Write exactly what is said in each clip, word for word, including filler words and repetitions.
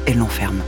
et l'enferme.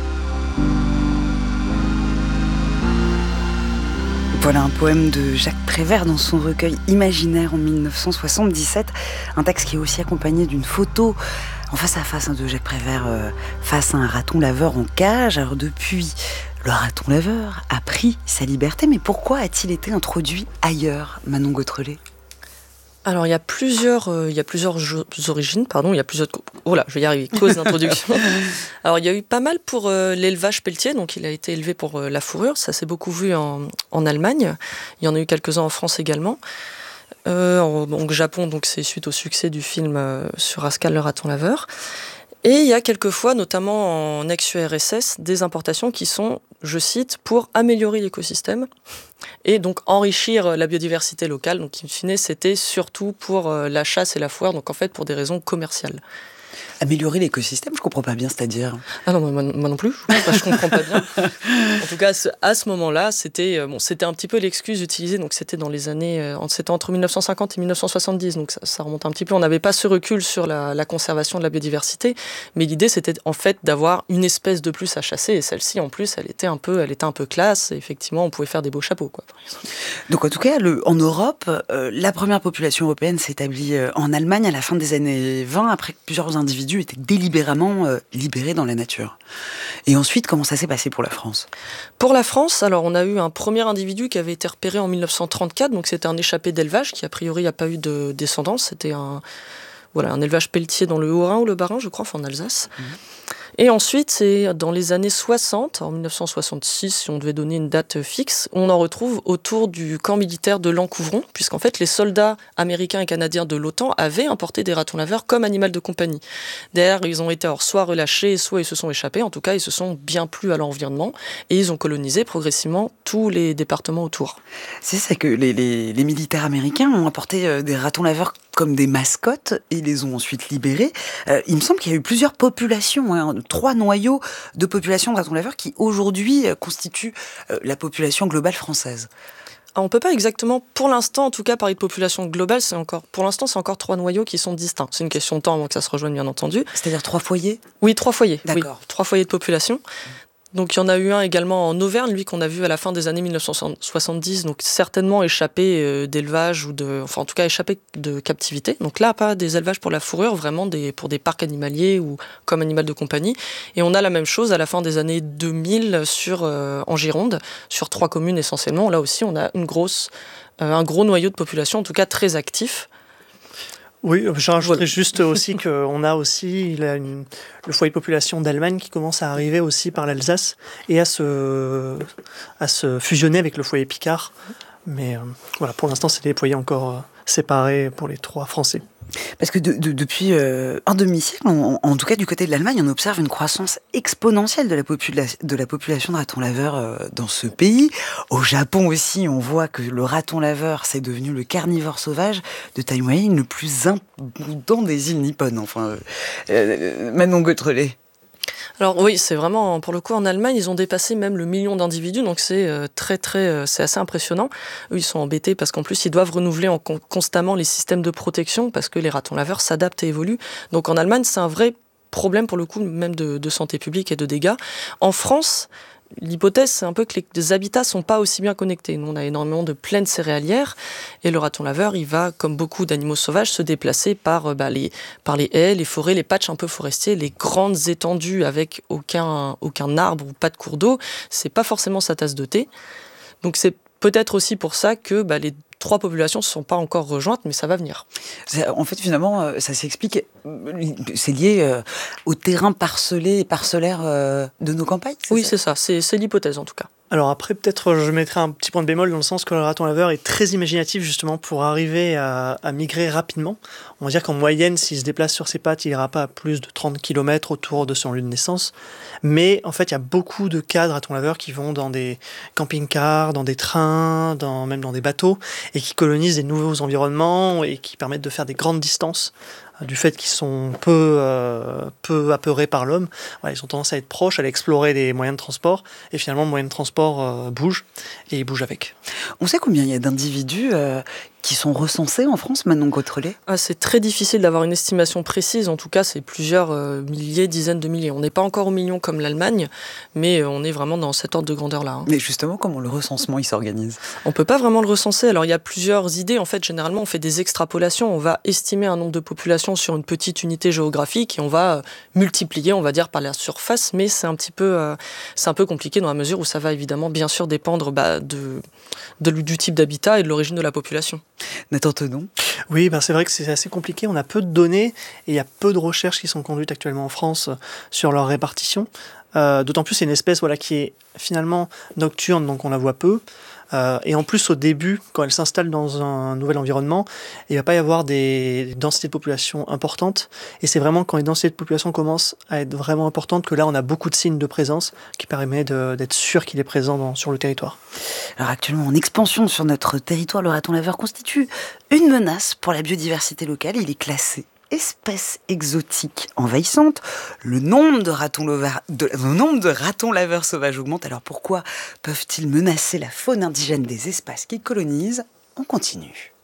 Voilà un poème de Jacques Prévert dans son recueil Imaginaire en dix-neuf cent soixante-dix-sept, un texte qui est aussi accompagné d'une photo en face à face hein, de Jacques Prévert euh, face à un raton laveur en cage. Alors depuis, le raton laveur a pris sa liberté, mais pourquoi a-t-il été introduit ailleurs, Manon Gautrelet ? Alors, il y a plusieurs, euh, il y a plusieurs jo- origines, pardon, il y a plusieurs... Oh là, je vais y arriver, cause d'introduction. Alors, il y a eu pas mal pour euh, l'élevage pelletier, donc il a été élevé pour euh, la fourrure, ça s'est beaucoup vu en, en Allemagne, il y en a eu quelques-uns en France également. Euh, en, donc, Japon, donc, c'est suite au succès du film euh, sur Rascal le raton laveur. Et il y a quelquefois, notamment en ex-U R S S, des importations qui sont, je cite, pour améliorer l'écosystème et donc enrichir la biodiversité locale. Donc, in fine, c'était surtout pour la chasse et la foire, donc en fait pour des raisons commerciales. Améliorer l'écosystème, je comprends pas bien, c'est-à-dire... Ah non, moi, moi non plus, je, je comprends pas bien. En tout cas, à ce moment-là, c'était, bon, c'était un petit peu l'excuse utilisée, donc c'était dans les années... C'était entre dix-neuf cent cinquante et dix-neuf cent soixante-dix, donc ça, ça remonte un petit peu. On n'avait pas ce recul sur la, la conservation de la biodiversité, mais l'idée, c'était en fait d'avoir une espèce de plus à chasser, et celle-ci, en plus, elle était un peu, elle était un peu classe, et effectivement, on pouvait faire des beaux chapeaux, quoi, par exemple. Donc en tout cas, le, en Europe, euh, la première population européenne s'est établie euh, en Allemagne à la fin des années vingt, après que plusieurs individus étaient délibérément euh, libérés dans la nature. Et ensuite, comment ça s'est passé pour la France ? Pour la France, alors on a eu un premier individu qui avait été repéré en dix-neuf cent trente-quatre, donc c'était un échappé d'élevage qui a priori n'a pas eu de descendance, c'était un, voilà, un élevage pelletier dans le Haut-Rhin ou le Bas-Rhin, je crois, enfin en Alsace. Mmh. Et ensuite, c'est dans les années soixante, en dix-neuf cent soixante-six, si on devait donner une date fixe, on en retrouve autour du camp militaire de Lancouvron, puisqu'en fait, les soldats américains et canadiens de l'OTAN avaient importé des ratons laveurs comme animal de compagnie. Derrière, ils ont été alors soit relâchés, soit ils se sont échappés. En tout cas, ils se sont bien plu à l'environnement et ils ont colonisé progressivement tous les départements autour. C'est ça que les, les, les militaires américains ont apporté des ratons laveurs comme des mascottes et les ont ensuite libérés. Euh, il me semble qu'il y a eu plusieurs populations, hein, trois noyaux de population de ratons laveurs qui aujourd'hui euh, constituent euh, la population globale française. Alors, on ne peut pas exactement, pour l'instant en tout cas, parler de population globale. C'est encore, pour l'instant, c'est encore trois noyaux qui sont distincts. C'est une question de temps avant que ça se rejoigne, bien entendu. C'est-à-dire trois foyers ? Oui, trois foyers. D'accord. Oui, trois foyers de population. Donc il y en a eu un également en Auvergne, lui qu'on a vu à la fin des années dix-neuf cent soixante-dix, donc certainement échappé euh, d'élevage ou de, enfin en tout cas échappé de captivité. Donc là pas des élevages pour la fourrure, vraiment des pour des parcs animaliers ou comme animal de compagnie. Et on a la même chose à la fin des années deux mille sur euh, en Gironde, sur trois communes essentiellement. Là aussi on a une grosse, euh, un gros noyau de population, en tout cas très actif. Oui, je rajouterais voilà. juste aussi qu'on a aussi il a une, le foyer de population d'Allemagne qui commence à arriver aussi par l'Alsace et à se, à se fusionner avec le foyer Picard. Mais euh, voilà, pour l'instant, c'est des foyers encore euh, séparés pour les trois Français. Parce que de, de, depuis euh, un demi-siècle, en, en tout cas du côté de l'Allemagne, on observe une croissance exponentielle de la, popula- de la population de ratons laveurs euh, dans ce pays. Au Japon aussi, on voit que le raton laveur, c'est devenu le carnivore sauvage de taille moyenne le plus abondant des îles nippones. Enfin, euh, euh, Manon Gautrelet. Alors oui, c'est vraiment, pour le coup, en Allemagne, ils ont dépassé même le million d'individus, donc c'est euh, très, très, euh, c'est assez impressionnant. Eux, ils sont embêtés parce qu'en plus, ils doivent renouveler en con- constamment les systèmes de protection parce que les ratons laveurs s'adaptent et évoluent. Donc en Allemagne, c'est un vrai problème, pour le coup, même de, de santé publique et de dégâts. En France, l'hypothèse, c'est un peu que les habitats sont pas aussi bien connectés. Nous, on a énormément de plaines céréalières et le raton laveur, il va, comme beaucoup d'animaux sauvages, se déplacer par, bah, les, par les haies, les forêts, les patchs un peu forestiers, les grandes étendues avec aucun, aucun arbre ou pas de cours d'eau. C'est pas forcément sa tasse de thé. Donc c'est peut-être aussi pour ça que bah, les trois populations ne se sont pas encore rejointes, mais ça va venir. En fait, finalement, ça s'explique, c'est lié au terrain parcelé et parcellaire de nos campagnes, c'est Oui, ça c'est ça, c'est, c'est l'hypothèse en tout cas. Alors après, peut-être je mettrai un petit point de bémol dans le sens que le raton laveur est très imaginatif justement pour arriver à, à migrer rapidement. On va dire qu'en moyenne, s'il se déplace sur ses pattes, il n'ira pas à plus de trente kilomètres autour de son lieu de naissance. Mais en fait, il y a beaucoup de cas de ratons laveurs qui vont dans des camping-cars, dans des trains, dans, même dans des bateaux, et qui colonisent des nouveaux environnements et qui permettent de faire des grandes distances. Du fait qu'ils sont peu, euh, peu apeurés par l'homme, voilà, ils ont tendance à être proches, à aller explorer des moyens de transport, et finalement le moyen de transport euh, bouge, et il bouge avec. On sait combien il y a d'individus euh, qui sont recensés en France maintenant côte-relais? Ah, c'est très difficile d'avoir une estimation précise. En tout cas, c'est plusieurs euh, milliers, dizaines de milliers. On n'est pas encore au million comme l'Allemagne, mais on est vraiment dans cet ordre de grandeur-là. Hein. Mais justement, comment le recensement il s'organise? On ne peut pas vraiment le recenser. Alors, il y a plusieurs idées. En fait, généralement, on fait des extrapolations. On va estimer un nombre de populations sur une petite unité géographique et on va euh, multiplier, on va dire, par la surface. Mais c'est un petit peu, euh, c'est un peu compliqué dans la mesure où ça va évidemment, bien sûr, dépendre bah, de, de, du type d'habitat et de l'origine de la population. Nathan Tenon. Oui, ben c'est vrai que c'est assez compliqué. On a peu de données et il y a peu de recherches qui sont conduites actuellement en France sur leur répartition. Euh, d'autant plus c'est une espèce voilà, qui est finalement nocturne, donc on la voit peu. Euh, et en plus, au début, quand elle s'installe dans un nouvel environnement, il ne va pas y avoir des densités de population importantes. Et c'est vraiment quand les densités de population commencent à être vraiment importantes que là, on a beaucoup de signes de présence qui permettent de, d'être sûr qu'il est présent dans, sur le territoire. Alors actuellement en expansion sur notre territoire, le raton laveur constitue une menace pour la biodiversité locale. Il est classé espèce exotique envahissante. Le nombre de ratons laveurs, de, le nombre de ratons laveurs sauvages augmente. Alors pourquoi peuvent-ils menacer la faune indigène des espaces qu'ils colonisent? On continue.